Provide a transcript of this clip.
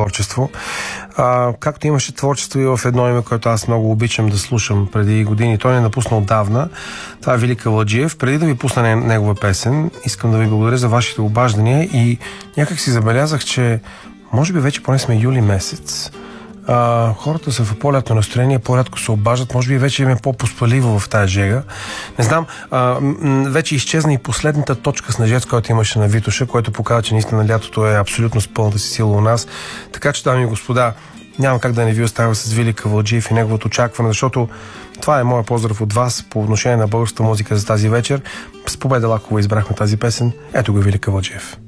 творчество. Както имаше творчество и в едно име, което аз много обичам да слушам преди години. Той не напусна отдавна. Това е Велик Кавалджиев. Преди да ви пусна негова песен, искам да ви благодаря за вашите обаждания и някак си забелязах, че може би вече поне сме юли месец. Хората са в по-лятно настроение, по-рядко се обаждат, може би вече им е по-поспаливо в тая жега. Не знам, вече изчезна и последната точка снежец, който имаше на Витоша, което показва, че наистина лятото е абсолютно с пълната си сила у нас. Така че, дами и господа, няма как да не ви оставя с Велик Кавалджиев и неговото очакване, защото това е моя поздрав от вас по отношение на българската музика за тази вечер. С Победа Лакова избрахме тази песен. Ето го Велик Кавалджиев.